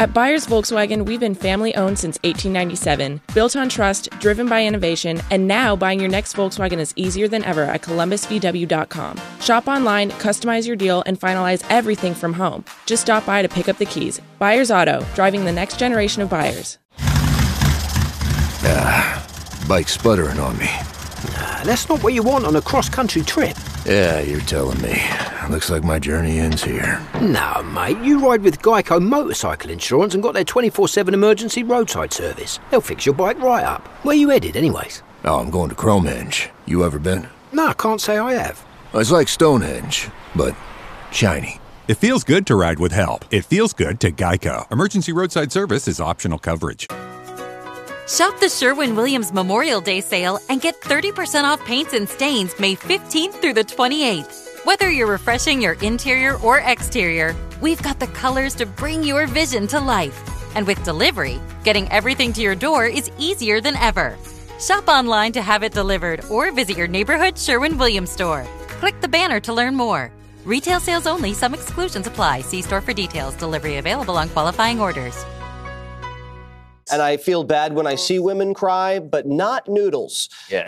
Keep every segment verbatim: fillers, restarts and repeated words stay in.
At Byers Volkswagen, we've been family-owned since eighteen ninety-seven, built on trust, driven by innovation, and now buying your next Volkswagen is easier than ever at columbus v w dot com. Shop online, customize your deal, and finalize everything from home. Just stop by to pick up the keys. Byers Auto, driving the next generation of buyers. Ah, bike's sputtering on me. Nah, that's not what you want on a cross-country trip. Yeah, you're telling me. Looks like my journey ends here. No, mate, you ride with Geico Motorcycle Insurance and got their twenty-four seven emergency roadside service. They'll fix your bike right up. Where you headed, anyways? Oh, I'm going to Cromenge. You ever been? No, I can't say I have. It's like Stonehenge, but shiny. It feels good to ride with help. It feels good to Geico. Emergency roadside service is optional coverage. Shop the Sherwin-Williams Memorial Day sale and get thirty percent off paints and stains May fifteenth through the twenty-eighth. Whether you're refreshing your interior or exterior, we've got the colors to bring your vision to life. And with delivery, getting everything to your door is easier than ever. Shop online to have it delivered or visit your neighborhood Sherwin-Williams store. Click the banner to learn more. Retail sales only. Some exclusions apply. See store for details. Delivery available on qualifying orders. And I feel bad when I see women cry, but not noodles. Yeah.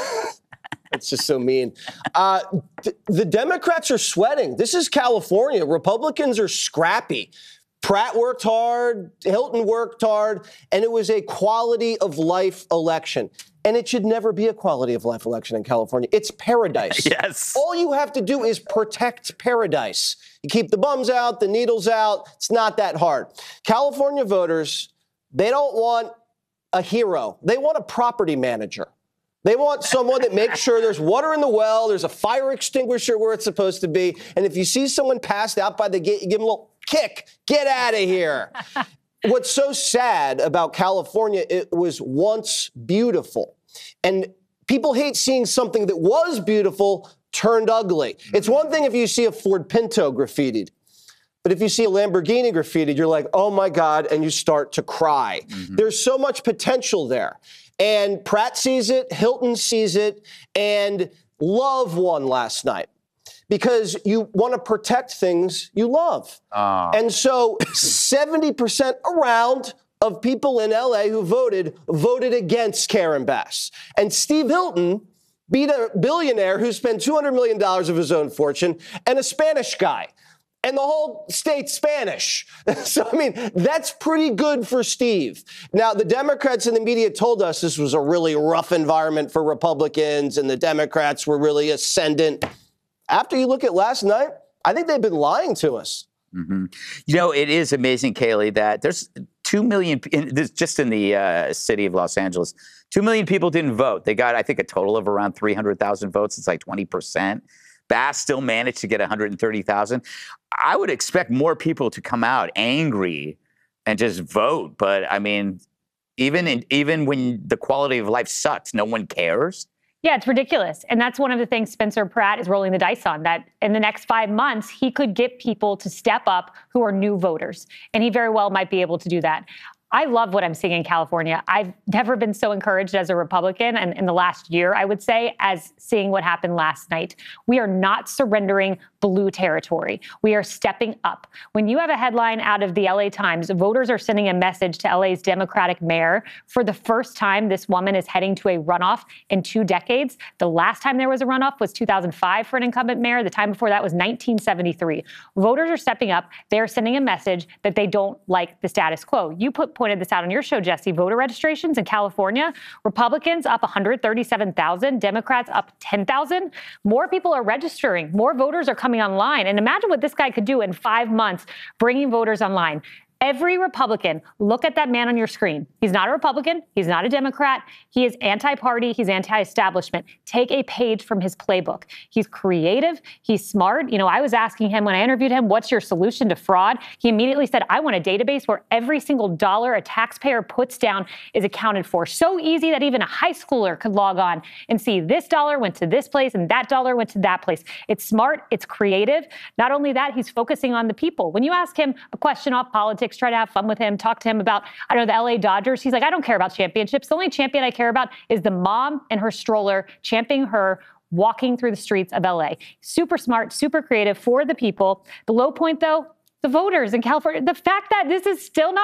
It's just so mean. Uh, th- the Democrats are sweating. This is California. Republicans are scrappy. Pratt worked hard. Hilton worked hard. And it was a quality of life election. And it should never be a quality of life election in California. It's paradise. Yes. All you have to do is protect paradise. You keep the bums out, the needles out. It's not that hard. California voters, they don't want a hero. They want a property manager. They want someone that makes sure there's water in the well, there's a fire extinguisher where it's supposed to be. And if you see someone passed out by the gate, you give them a little kick. Get out of here. What's so sad about California, it was once beautiful. And people hate seeing something that was beautiful turned ugly. Mm-hmm. It's one thing if you see a Ford Pinto graffitied. But if you see a Lamborghini graffitied, you're like, oh, my God, and you start to cry. Mm-hmm. There's so much potential there. And Pratt sees it, Hilton sees it, and love won last night. Because you want to protect things you love. Uh. And so seventy percent around of people in L A who voted, voted against Karen Bass. And Steve Hilton beat a billionaire who spent two hundred million dollars of his own fortune and a Spanish guy. And the whole state's Spanish. So, I mean, that's pretty good for Steve. Now, the Democrats and the media told us this was a really rough environment for Republicans and the Democrats were really ascendant. After you look at last night, I think they've been lying to us. Mm-hmm. You know, it is amazing, Kaylee, that there's two million, in, this, just in the uh, city of Los Angeles, two million people didn't vote. They got, I think, a total of around three hundred thousand votes. It's like twenty percent. Bass still managed to get one hundred thirty thousand. I would expect more people to come out angry and just vote. But, I mean, even in, even when the quality of life sucks, no one cares. Yeah, it's ridiculous. And that's one of the things Spencer Pratt is rolling the dice on, that in the next five months, he could get people to step up who are new voters. And he very well might be able to do that. I love what I'm seeing in California. I've never been so encouraged as a Republican, and in the last year, I would say, as seeing what happened last night. We are not surrendering blue territory. We are stepping up. When you have a headline out of the L A Times, voters are sending a message to L A's Democratic mayor. For the first time, this woman is heading to a runoff in two decades. The last time there was a runoff was two thousand five for an incumbent mayor. The time before that was nineteen seventy-three. Voters are stepping up. They're sending a message that they don't like the status quo. You put pointed this out on your show, Jesse. Voter registrations in California, Republicans up one hundred thirty-seven thousand, Democrats up ten thousand. More people are registering. More voters are coming online. And imagine what this guy could do in five months, bringing voters online. Every Republican, look at that man on your screen. He's not a Republican. He's not a Democrat. He is anti-party. He's anti-establishment. Take a page from his playbook. He's creative. He's smart. You know, I was asking him when I interviewed him, what's your solution to fraud? He immediately said, I want a database where every single dollar a taxpayer puts down is accounted for. So easy that even a high schooler could log on and see this dollar went to this place and that dollar went to that place. It's smart. It's creative. Not only that, he's focusing on the people. When you ask him a question off politics, try to have fun with him, talk to him about, I don't know, the L A Dodgers. He's like, I don't care about championships. The only champion I care about is the mom and her stroller championing her, walking through the streets of L A. Super smart, super creative for the people. The low point, though, the voters in California. The fact that this is still not